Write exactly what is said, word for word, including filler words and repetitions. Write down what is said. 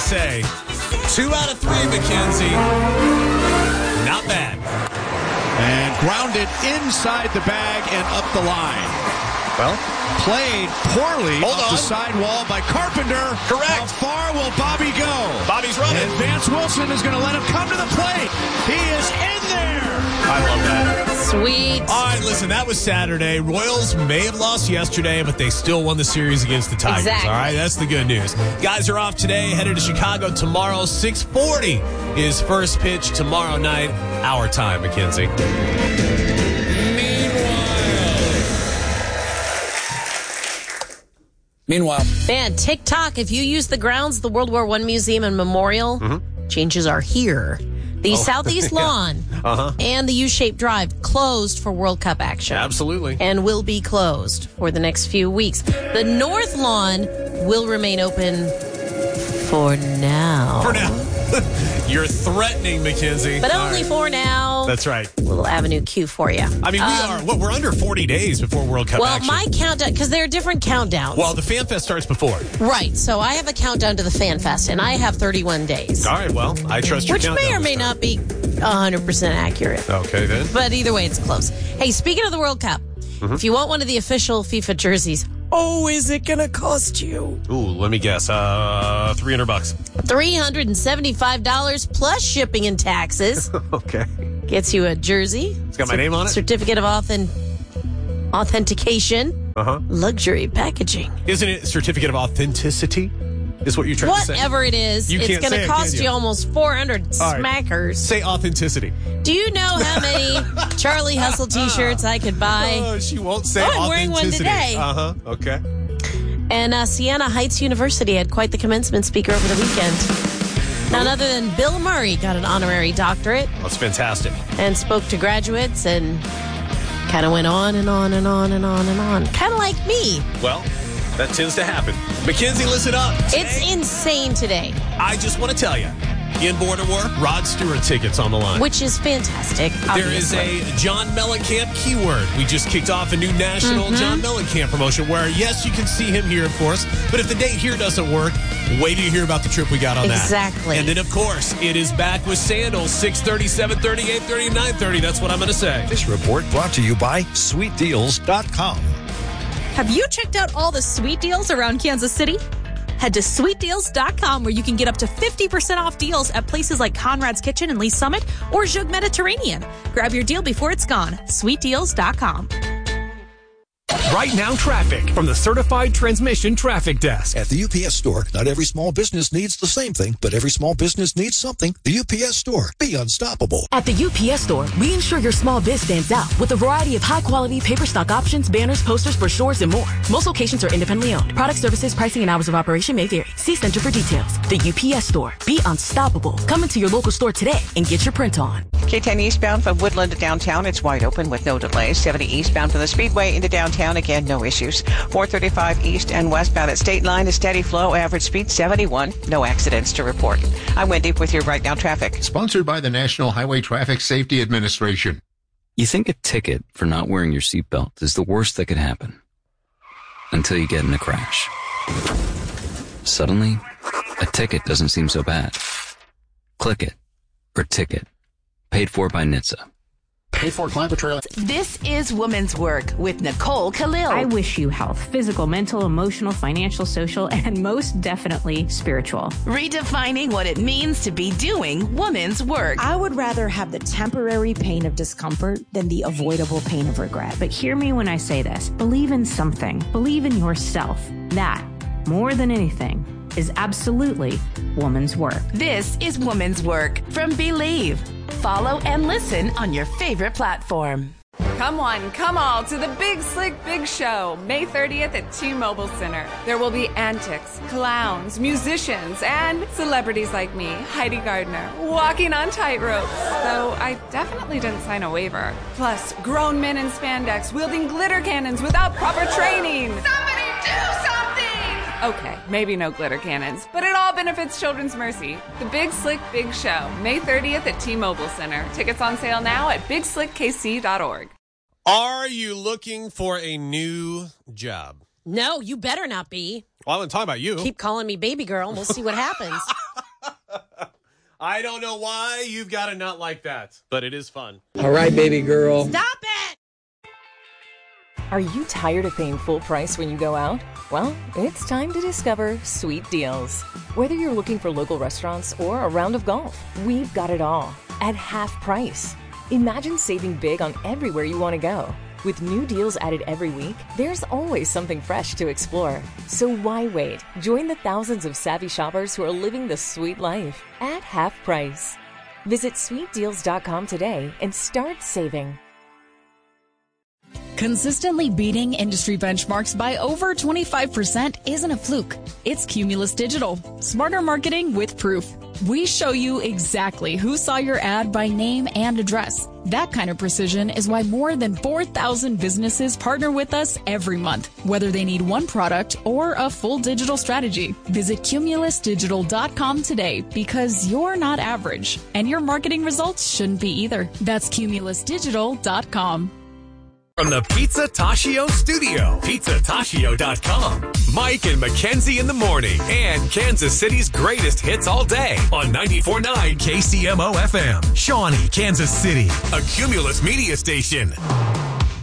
say, two out of three, Mackenzie. Not bad. And grounded inside the bag and up the line. Well, played poorly Hold off on. the sidewall by Carpenter. Correct. How far will Bobby go? Bobby's running. And Vance Wilson is going to let him come to the plate. He is in there. I love that. Sweet. All right, listen, that was Saturday. Royals may have lost yesterday, but they still won the series against the Tigers. Exactly. All right, that's the good news. Guys are off today, headed to Chicago tomorrow. six forty is first pitch tomorrow night, our time, Mackenzie. Meanwhile, Man, TikTok, if you use the grounds, the World War One Museum and Memorial, Mm-hmm. changes are here. The Oh, Southeast yeah. Lawn Uh-huh. and the U-shaped drive closed for World Cup action. Absolutely. And will be closed for the next few weeks. The North Lawn will remain open for now. For now. You're threatening, Mackenzie. But All only right. for now. That's right. Little Avenue Q for you. I mean, we Um, are, what, we're under forty days before World Cup Well, action. my countdown, because there are different countdowns. Well, the Fan Fest starts before. Right, so I have a countdown to the Fan Fest, and I have thirty-one days. All right, well, I trust your Which countdown may or this may time. not be one hundred percent accurate. Okay, then. But either way, it's close. Hey, speaking of the World Cup, Mm-hmm. if you want one of the official FIFA jerseys, oh, is it going to cost you? Ooh, let me guess. Uh, three hundred bucks. three hundred seventy-five dollars plus shipping and taxes. Okay. Gets you a jersey. It's got my name on it? Certificate of authen- authentication. Uh-huh. Luxury packaging. Isn't it certificate of authenticity? Is what you're trying to say? Whatever it is, You it's can't going say to it, cost can you? you? almost four hundred All right. smackers. Say authenticity. Do you know how many Charlie Hustle t-shirts I could buy? Oh, she won't say Oh, I'm authenticity. wearing one today. Uh-huh. Okay. And uh, Siena Heights University had quite the commencement speaker over the weekend. None other than Bill Murray got an honorary doctorate That's fantastic. and spoke to graduates and kind of went on and on and on and on and on. Kind of like me. Well, that tends to happen. Mackenzie, listen up. It's insane today, I just want to tell you, in Border War, Rod Stewart tickets on the line. which is fantastic. There is obviously. a John Mellencamp keyword. We just kicked off a new national Mm-hmm. John Mellencamp promotion where, yes, you can see him here, of course, but if the date here doesn't work, wait till you hear about the trip we got on that. Exactly. And then, of course, it is back with Sandals, six thirty, seven thirty, eight thirty, nine thirty. That's what I'm going to say. This report brought to you by sweet deals dot com. Have you checked out all the sweet deals around Kansas City? Head to sweet deals dot com where you can get up to fifty percent off deals at places like Conrad's Kitchen in Lee Summit or Jug Mediterranean. Grab your deal before it's gone. sweet deals dot com. Right Now Traffic from the Certified Transmission Traffic Desk. At the U P S Store, not every small business needs the same thing, but every small business needs something. The U P S Store. Be unstoppable. At the U P S Store, we ensure your small biz stands out with a variety of high-quality paper stock options, banners, posters, brochures, and more. Most locations are independently owned. Product services, pricing, and hours of operation may vary. See Center for details. The U P S Store. Be unstoppable. Come into your local store today and get your print on. K ten eastbound from Woodland to downtown, it's wide open with no delays. seventy eastbound from the Speedway into downtown, again, no issues. four thirty-five east and westbound at State Line, a steady flow, average speed seventy-one. No accidents to report. I'm Wendy with your Right Now Traffic. Sponsored by the National Highway Traffic Safety Administration. You think a ticket for not wearing your seatbelt is the worst that could happen. Until you get in a crash. Suddenly, a ticket doesn't seem so bad. Click it. Or ticket. Paid for by N H T S A. Paid for Climate Trailer. This is Women's Work with Nicole Khalil. I wish you health, physical, mental, emotional, financial, social, and most definitely spiritual. Redefining what it means to be doing women's work. I would rather have the temporary pain of discomfort than the avoidable pain of regret. But hear me when I say this. Believe in something. Believe in yourself. That, more than anything, is absolutely woman's work. This is Woman's Work from Believe. Follow and listen on your favorite platform. Come one, come all to the Big Slick Big Show, May thirtieth at T-Mobile Center. There will be antics, clowns, musicians, and celebrities like me, Heidi Gardner, walking on tightropes. Though I definitely didn't sign a waiver. Plus, grown men in spandex wielding glitter cannons without proper training. Somebody do something! Okay, maybe no glitter cannons, but it all benefits Children's Mercy. The Big Slick Big Show, May thirtieth at T-Mobile Center. Tickets on sale now at big slick k c dot org. Are you looking for a new job? No, you better not be. Well, I'm going to talk about you. Keep calling me baby girl and we'll see what happens. I don't know why you've got to not like that, but it is fun. All right, baby girl. Stop it! Are you tired of paying full price when you go out? Well, it's time to discover Sweet Deals. Whether you're looking for local restaurants or a round of golf, we've got it all at half price. Imagine saving big on everywhere you want to go. With new deals added every week, there's always something fresh to explore. So why wait? Join the thousands of savvy shoppers who are living the sweet life at half price. Visit sweet deals dot com today and start saving. Consistently beating industry benchmarks by over twenty-five percent isn't a fluke. It's Cumulus Digital. Smarter marketing with proof. We show you exactly who saw your ad by name and address. That kind of precision is why more than four thousand businesses partner with us every month, whether they need one product or a full digital strategy. Visit cumulus digital dot com today because you're not average, and your marketing results shouldn't be either. That's cumulus digital dot com. From the Pizza Tashio studio, pizza tashio dot com. Mike and Mackenzie in the morning, and Kansas City's greatest hits all day on ninety-four point nine K C M O F M. Shawnee, Kansas City, a Cumulus media station.